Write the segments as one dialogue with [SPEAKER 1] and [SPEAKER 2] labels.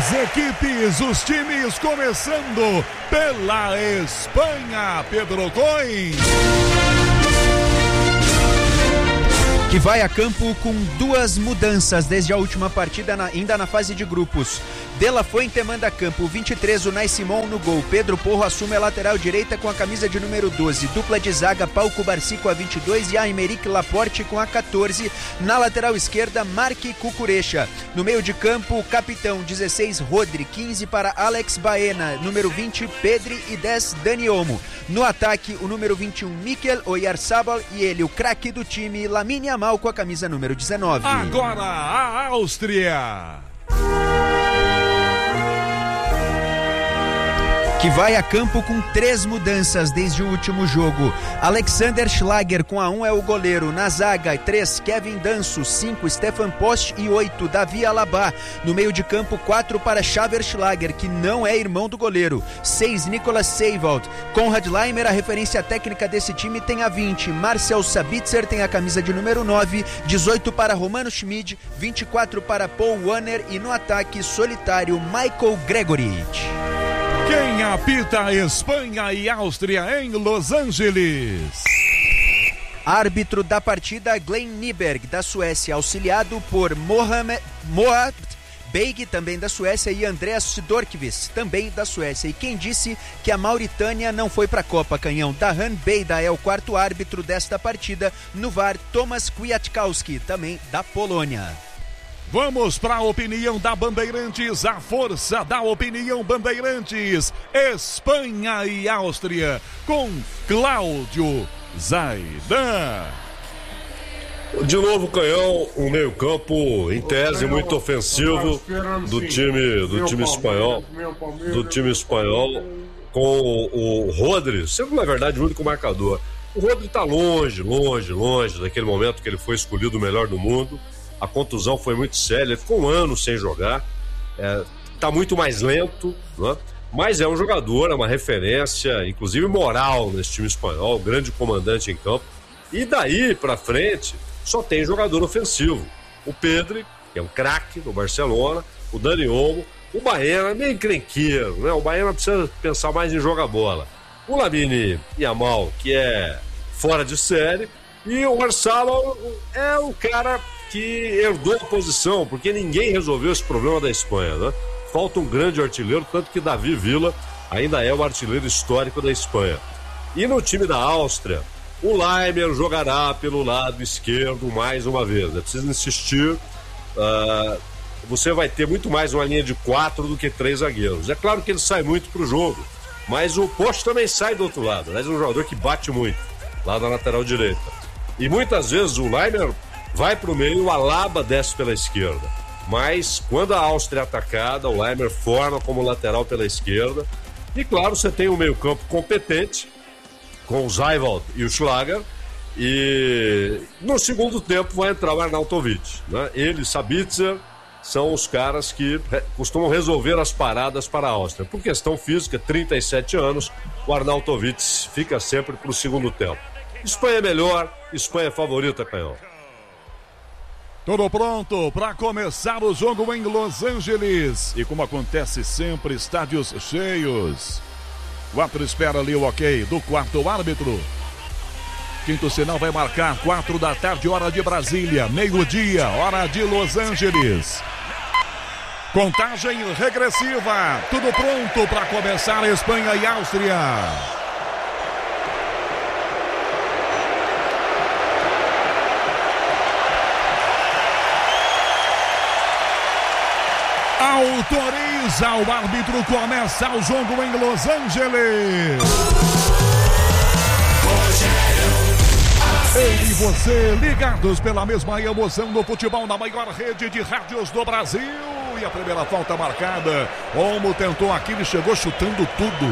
[SPEAKER 1] As equipes, os times começando pela Espanha, Pedro Coin.
[SPEAKER 2] Que vai a campo com 2 mudanças desde a última partida, ainda na fase de grupos. De La Fuente manda a campo 23, Unai Simon no gol. Pedro Porro assume a lateral direita com a camisa de número 12. Dupla de zaga, Pau Cubarci com a 22 e Aymeric Laporte com a 14. Na lateral esquerda, Marc Cucurecha. No meio de campo, capitão 16, Rodri. 15 para Alex Baena. Número 20, Pedri e 10, Dani Olmo. No ataque, o número 21, Mikel Oyarzabal e ele, o craque do time, Lamine Yamal com a camisa número 19.
[SPEAKER 1] Agora a Áustria.
[SPEAKER 2] Que vai a campo com 3 mudanças desde o último jogo. Alexander Schlager com a 1 é o goleiro. Na zaga, 3, Kevin Danso. 5, Stefan Post e 8, Davi Alaba. No meio de campo, 4 para Xaver Schlager, que não é irmão do goleiro. 6, Nicolas Seiwald. Konrad Laimer, a referência técnica desse time, tem a 20. Marcel Sabitzer tem a camisa de número 9. 18 para Romano Schmid. 24 para Paul Wanner. E no ataque, solitário, Michael Gregorich.
[SPEAKER 1] Quem apita Espanha e Áustria em Los Angeles?
[SPEAKER 2] Árbitro da partida, Glenn Nyberg, da Suécia, auxiliado por Mohamed Beig, também da Suécia, e Andreas Sidorkvist, também da Suécia. E quem disse que a Mauritânia não foi para a Copa, canhão? Dahan Beida é o 4º árbitro desta partida. No VAR, Tomasz Kwiatkowski, também da Polônia.
[SPEAKER 1] Vamos para a opinião da Bandeirantes, a força da opinião Bandeirantes, Espanha e Áustria, com Cláudio Zaidan.
[SPEAKER 3] De novo, canhão, um meio-campo em tese muito ofensivo do time espanhol, com o Rodri sendo na verdade o único marcador. O Rodri está longe daquele momento que ele foi escolhido o melhor do mundo. A contusão foi muito séria, ele ficou um ano sem jogar, tá muito mais lento, né? Mas é um jogador, é uma referência, inclusive moral nesse time espanhol, grande comandante em campo. E daí pra frente só tem jogador ofensivo. O Pedri, que é um craque do Barcelona, o Dani Olmo, o Baena, meio encrenqueiro, né? O Baena precisa pensar mais em jogar bola. O Lamine Yamal, que é fora de série, e o Oyarzabal é o cara que herdou a posição, porque ninguém resolveu esse problema da Espanha, né? Falta um grande artilheiro, tanto que Davi Villa ainda é o artilheiro histórico da Espanha. E no time da Áustria, o Laimer jogará pelo lado esquerdo mais uma vez. É preciso insistir. Você vai ter muito mais uma linha de 4 do que 3 zagueiros. É claro que ele sai muito pro jogo, mas o Poste também sai do outro lado. Aliás, é um jogador que bate muito lá na lateral direita. E muitas vezes o Laimer vai para o meio, o Alaba desce pela esquerda. Mas quando a Áustria é atacada, o Laimer forma como lateral pela esquerda. E claro, você tem um meio-campo competente, com o Seiwald e o Schlager. E no segundo tempo vai entrar o Arnautovic, né? Ele e Sabitzer são os caras que costumam resolver as paradas para a Áustria. Por questão física, 37 anos, o Arnautovic fica sempre para o segundo tempo. Espanha é melhor, Espanha é favorita, canhão.
[SPEAKER 1] Tudo pronto para começar o jogo em Los Angeles. E como acontece sempre, estádios cheios. O árbitro espera ali o ok do 4º árbitro. Quinto sinal vai marcar 4 da tarde, hora de Brasília. Meio-dia, hora de Los Angeles. Contagem regressiva. Tudo pronto para começar Espanha e Áustria. Autoriza o árbitro, começa o jogo em Los Angeles. Eu e você ligados pela mesma emoção do futebol na maior rede de rádios do Brasil. E a primeira falta marcada. Olmo tentou aquilo e chegou chutando tudo.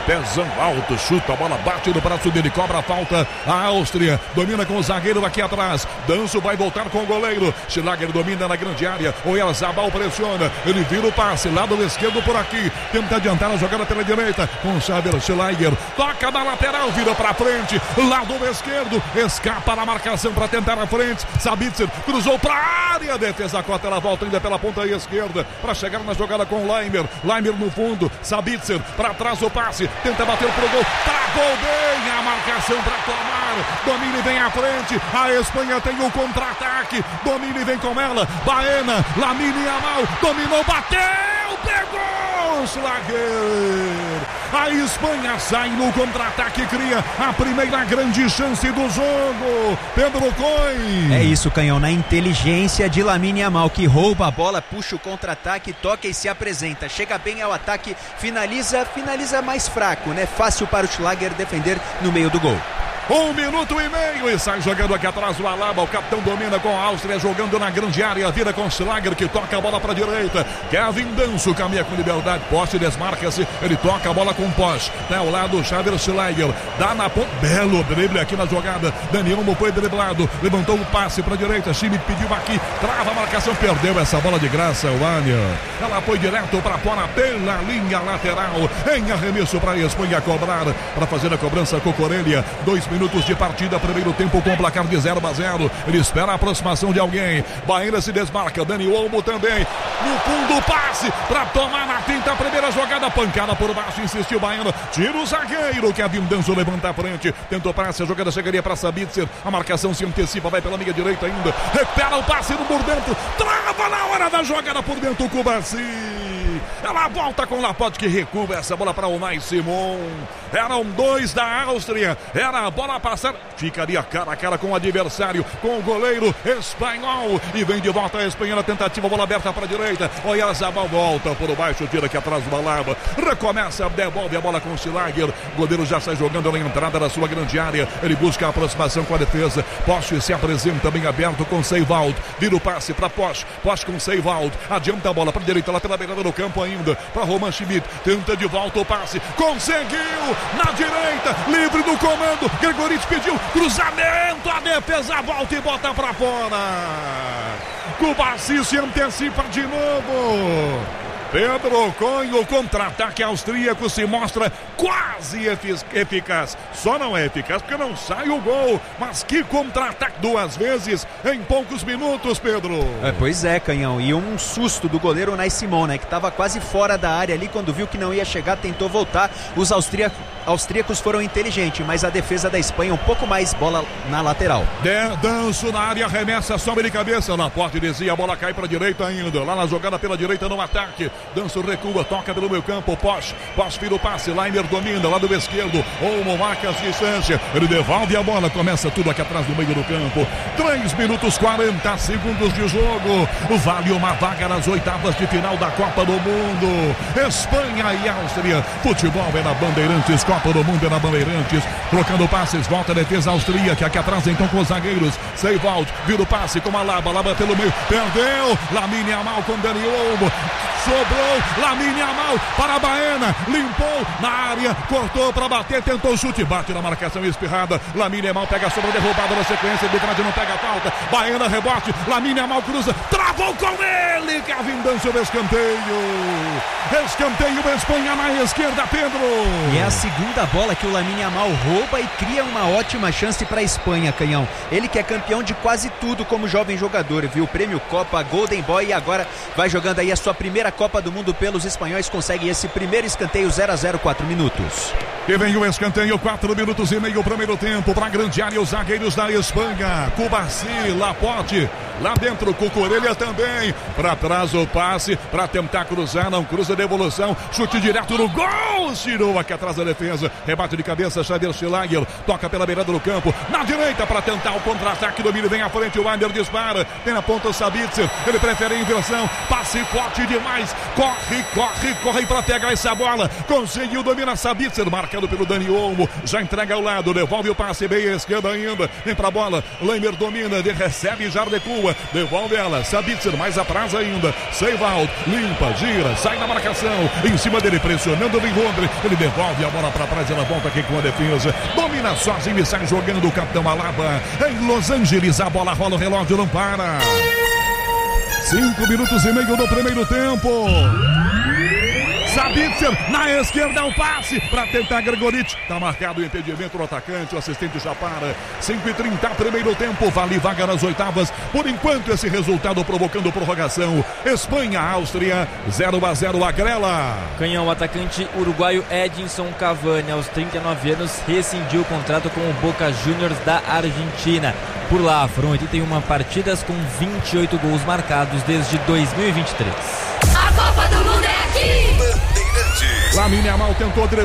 [SPEAKER 1] pezão alto, chuta, a bola bate no braço dele, cobra a falta. A Áustria domina com o zagueiro aqui atrás. Danço vai voltar com o goleiro. Schlager domina na grande área. Oyarzabal pressiona. Ele vira o passe, lado esquerdo por aqui. Tenta adiantar a jogada pela direita. Com o Xavier Schlager. Toca na lateral, vira pra frente. Lado esquerdo. Escapa na marcação para tentar a frente. Sabitzer cruzou pra área. Defesa cota, ela volta ainda pela ponta esquerda para chegar na jogada com o Leimer. Leimer no fundo. Sabitzer para trás o passe. Tenta bater pro gol. Travou bem a marcação para tomar. Domine vem à frente. A Espanha tem o contra-ataque. Domine vem com ela. Baena. Lamine Yamal. Dominou, bateu. Pegou. Schlager. A Espanha sai no contra-ataque. Cria a primeira grande chance do jogo. Pedro Coin.
[SPEAKER 2] É isso, Canhão. Na inteligência de Lamine Yamal, que rouba a bola, puxa o contra-ataque, toca e se apresenta. Chega bem ao ataque, finaliza mais fraco, né? Fácil para o Schlager defender no meio do gol.
[SPEAKER 1] 1 minuto e meio e sai jogando aqui atrás o Alaba. O capitão domina com a Áustria, jogando na grande área. Vira com o Schlager, que toca a bola para a direita. Kevin Danço caminha com liberdade. Poste desmarca-se. Ele toca a bola com o Posch. Tá ao lado o Xavier Schlager. Dá na ponta. Belo drible aqui na jogada. Dani Olmo foi driblado. Levantou o passe para a direita. Schmidt pediu aqui. Trava a marcação. Perdeu essa bola de graça. O Ania. Ela foi direto para fora pela linha lateral. Em arremesso para a Espanha cobrar. Para fazer a cobrança Cocorelha. 2 minutos de partida, primeiro tempo com placar de 0-0. Ele espera a aproximação de alguém. Baena se desmarca, Dani Olmo também. No fundo, passe para tomar na tinta a primeira jogada. Pancada por baixo, insistiu Baena. Tira o zagueiro, Kevin Danço levanta a frente. Tentou passe, a jogada chegaria para Sabitzer. A marcação se antecipa, vai pela meia direita ainda. Recupera o passe no por dentro. Trava na hora da jogada por dentro, Cubarci. Ela volta com o Laporte, que recua essa bola para o Unai Simon. Eram 2 da Áustria. Era a bola passar. Ficaria cara a cara com o adversário, com o goleiro espanhol. E vem de volta a Espanha na tentativa. Bola aberta para a direita. Oyarzabal volta por baixo. Tira aqui atrás do Alaba. Recomeça, devolve a bola com o Schlager. O goleiro já sai jogando na entrada da sua grande área. Ele busca a aproximação com a defesa. Posch se apresenta bem aberto com Seiwald. Vira o passe para Posch. Posch com Seiwald. Adianta a bola para a direita, lá pela beirada do campo ainda. Para Roman Schmidt. Tenta de volta o passe. Conseguiu! Na direita, livre do comando. Gregorich pediu cruzamento. A defesa volta e bota para fora. Cubarci se antecipa de novo. Pedro Coin, o contra-ataque austríaco se mostra quase eficaz. Só não é eficaz porque não sai o gol. Mas que contra-ataque 2 vezes em poucos minutos, Pedro.
[SPEAKER 2] Pois é, Canhão. E um susto do goleiro Unai Simon, né? Que estava quase fora da área ali. Quando viu que não ia chegar, tentou voltar. Os austríacos foram inteligentes, mas a defesa da Espanha um pouco mais bola na lateral.
[SPEAKER 1] Danço na área, arremessa, sobe de cabeça. Laporte desvia, a bola cai para a direita ainda. Lá na jogada pela direita no ataque. Danço recua, toca pelo meio campo. Posch vira o passe. Leimer domina, lado esquerdo. Olmo marca a distância. Ele devolve a bola. Começa tudo aqui atrás do meio do campo. 3 minutos 40 segundos de jogo. Vale uma vaga nas oitavas de final da Copa do Mundo. Espanha e Áustria. Futebol é na Bandeirantes. Copa do Mundo é na Bandeirantes. Trocando passes. Volta a defesa austríaca. Aqui atrás então com os zagueiros. Seiwald vira o passe com a Laba pelo meio. Perdeu. Lamine Yamal com Dani Olmo. Sobrou, Lamine Yamal para a Baena, limpou na área, cortou para bater, tentou o chute, bate na marcação espirrada. Lamine Yamal pega a sobra, derrubada na sequência, de trás não pega a falta. Baena rebote, Lamine Yamal cruza, travou com ele, Kevin Danço, escanteio. Escanteio da Espanha na esquerda, Pedro.
[SPEAKER 2] E é a segunda bola que o Lamine Yamal rouba e cria uma ótima chance para a Espanha, Canhão. Ele que é campeão de quase tudo como jovem jogador, viu? Prêmio Copa, Golden Boy, e agora vai jogando aí a sua primeira Copa do Mundo pelos espanhóis. Consegue esse primeiro escanteio, 0-0, 4 minutos.
[SPEAKER 1] E vem o escanteio, 4 minutos e meio, primeiro tempo, para a grande área, os zagueiros da Espanha. Cubarci, Laporte, lá dentro, Cucurella também. Para trás o passe, para tentar cruzar, não cruza, devolução, chute direto no gol. Tirou aqui atrás da defesa, rebate de cabeça, Xavier Schlager, toca pela beirada do campo, na direita para tentar o contra-ataque, domínio vem à frente, o Weimer dispara, tem na ponta o Sabitzer, ele prefere a inversão, passe forte demais, corre para pegar essa bola, conseguiu, domina Sabitzer, marca marcado pelo Dani Olmo, já entrega ao lado, devolve o passe, meia esquerda ainda, vem pra bola, Leimer domina, recebe, já recua, devolve ela, Sabitzer, mais atrás ainda, Seivaldo, limpa, gira, sai da marcação, em cima dele, pressionando o Vinrondre, ele devolve a bola pra trás, ela volta aqui com a defesa, domina sozinho e sai jogando o capitão Alaba, em Los Angeles, a bola rola, o relógio não para. 5 minutos e meio do primeiro tempo. Sabitzer na esquerda, o passe para tentar Gregorich. Tá marcado o impedimento do atacante, o assistente já para. 5h30, primeiro tempo, vale vaga nas oitavas. Por enquanto, esse resultado provocando prorrogação. Espanha, Áustria, 0-0 a Grela.
[SPEAKER 4] Canhão, o atacante uruguaio Edinson Cavani, aos 39 anos, rescindiu o contrato com o Boca Juniors da Argentina. Por lá, foram 81 partidas com 28 gols marcados desde 2023.
[SPEAKER 5] A Copa do Mundo é aqui!
[SPEAKER 1] Lamine Yamal tentou